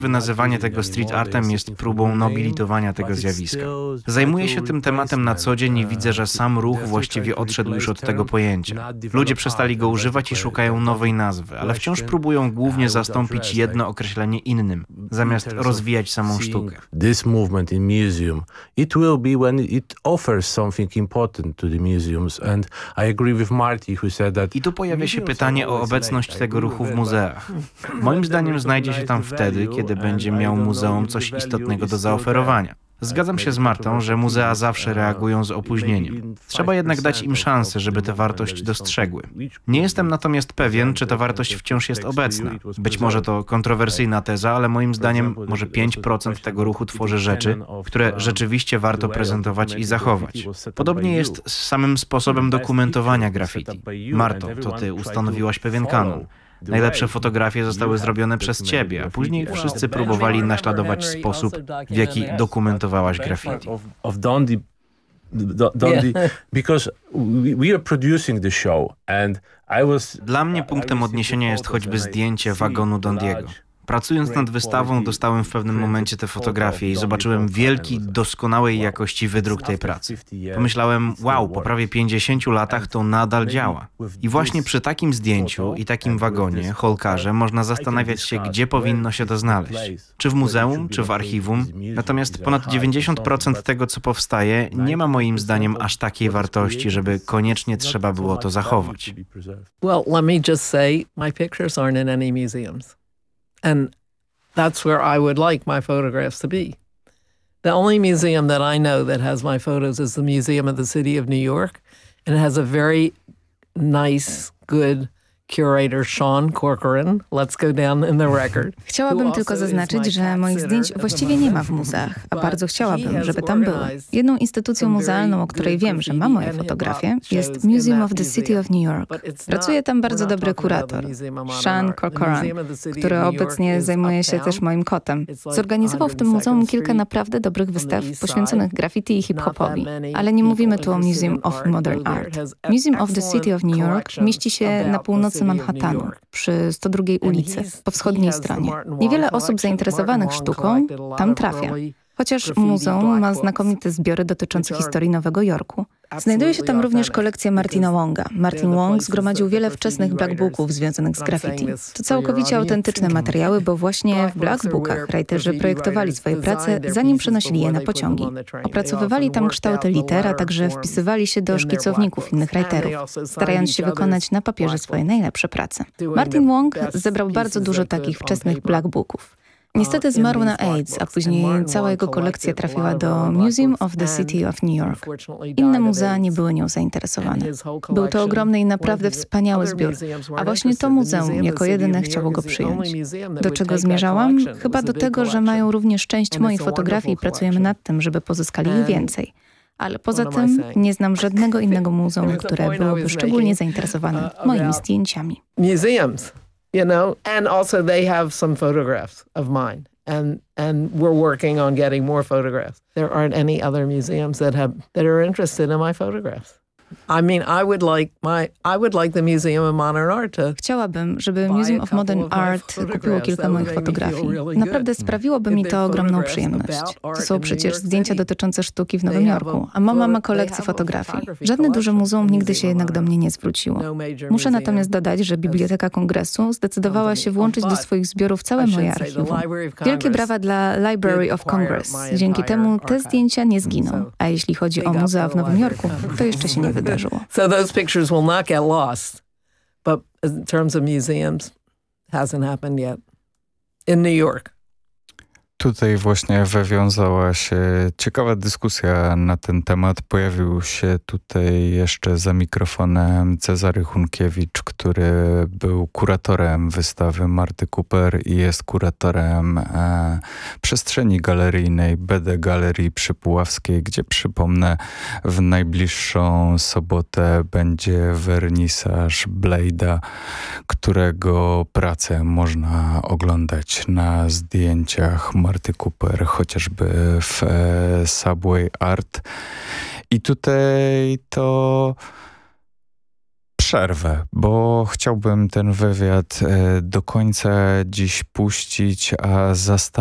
Nazywanie tego street artem jest próbą nobilitowania tego zjawiska. Zajmuję się tym tematem na co dzień i widzę, że sam ruch właściwie odszedł już od tego pojęcia. Ludzie przestali go używać i szukają nowej nazwy, ale wciąż próbują głównie zastąpić jedno określenie innym, zamiast rozwijać samą sztukę. This movement in museum, it will be when it offers something important to the museums, and I agree with Marty, who said that. I tu pojawia się pytanie o obecność tego ruchu w muzeach. Moim zdaniem znajdzie się tam wtedy, kiedy będzie miał muzeum coś istotnego do zaoferowania. Zgadzam się z Martą, że muzea zawsze reagują z opóźnieniem. Trzeba jednak dać im szansę, żeby tę wartość dostrzegły. Nie jestem natomiast pewien, czy ta wartość wciąż jest obecna. Być może to kontrowersyjna teza, ale moim zdaniem może 5% tego ruchu tworzy rzeczy, które rzeczywiście warto prezentować i zachować. Podobnie jest z samym sposobem dokumentowania graffiti. Marto, to ty ustanowiłaś pewien kanon. Najlepsze fotografie zostały zrobione przez ciebie, a później wszyscy próbowali naśladować sposób, w jaki dokumentowałaś graffiti. Dla mnie punktem odniesienia jest choćby zdjęcie wagonu Dondiego. Pracując nad wystawą, dostałem w pewnym momencie tę fotografię i zobaczyłem wielki, doskonałej jakości wydruk tej pracy. Pomyślałem, wow, po prawie 50 latach to nadal działa. I właśnie przy takim zdjęciu i takim wagonie, holkarze, można zastanawiać się, gdzie powinno się to znaleźć. Czy w muzeum, czy w archiwum. Natomiast ponad 90% tego, co powstaje, nie ma moim zdaniem aż takiej wartości, żeby koniecznie trzeba było to zachować. Well, let me just say, my pictures aren't in any museums. And that's where I would like my photographs to be. The only museum that I know that has my photos is the Museum of the City of New York, and it has a very nice, good curator Sean Corcoran. Let's go down in the record. Chciałabym tylko zaznaczyć, że moich zdjęć właściwie nie ma w muzeach, a bardzo chciałabym, żeby tam były. Jedną instytucją muzealną, o której wiem, że ma moje fotografie, jest Museum of the City of New York. Pracuje tam bardzo dobry kurator, Sean Corcoran, który obecnie zajmuje się też moim kotem. Zorganizował w tym muzeum kilka naprawdę dobrych wystaw poświęconych graffiti i hip-hopowi. Ale nie mówimy tu o Museum of Modern Art. Museum of the City of New York mieści się na północy Manhattanu, przy 102 ulicy, po wschodniej stronie. Niewiele osób zainteresowanych sztuką tam trafia. Chociaż muzeum ma znakomite zbiory dotyczące historii Nowego Jorku. Znajduje się tam również kolekcja Martina Wonga. Martin Wong zgromadził wiele wczesnych blackbooków związanych z graffiti. To całkowicie autentyczne materiały, bo właśnie w blackbookach writerzy projektowali swoje prace, zanim przenosili je na pociągi. Opracowywali tam kształty liter, a także wpisywali się do szkicowników innych writerów, starając się wykonać na papierze swoje najlepsze prace. Martin Wong zebrał bardzo dużo takich wczesnych blackbooków. Niestety zmarł na AIDS, a później cała jego kolekcja trafiła do Museum of the City of New York. Inne muzea nie były nią zainteresowane. Był to ogromny i naprawdę wspaniały zbiór, a właśnie to muzeum jako jedyne chciało go przyjąć. Do czego zmierzałam? Chyba do tego, że mają również część moich fotografii i pracujemy nad tym, żeby pozyskali ich więcej. Ale poza tym nie znam żadnego innego muzeum, które byłoby szczególnie zainteresowane moimi zdjęciami. Museums. You know, and also they have some photographs of mine, and we're working on getting more photographs. There aren't any other museums that are interested in my photographs. I mean, I would like the Museum of Modern Art to... Chciałabym, żeby Museum of Modern Art kupiło kilka moich fotografii. Naprawdę sprawiłoby mi to ogromną przyjemność. To są przecież zdjęcia dotyczące sztuki w Nowym Jorku, a mama ma kolekcję fotografii. Żadne duże muzeum nigdy się jednak do mnie nie zwróciło. Muszę natomiast dodać, że Biblioteka Kongresu zdecydowała się włączyć do swoich zbiorów całe moje archiwum. Wielkie brawa dla Library of Congress. Dzięki temu te zdjęcia nie zginą. A jeśli chodzi o muzea w Nowym Jorku, to jeszcze się nie wydarzyło. So those pictures will not get lost. But in terms of museums, hasn't happened yet. In New York. Tutaj właśnie wywiązała się ciekawa dyskusja na ten temat. Pojawił się tutaj jeszcze za mikrofonem Cezary Hunkiewicz, który był kuratorem wystawy Marty Cooper i jest kuratorem przestrzeni galeryjnej BD Galerii przy Puławskiej, gdzie przypomnę w najbliższą sobotę będzie wernisaż Blade'a, którego pracę można oglądać na zdjęciach Marty Cooper, chociażby w Subway Art. I tutaj to przerwę, bo chciałbym ten wywiad do końca dziś puścić, a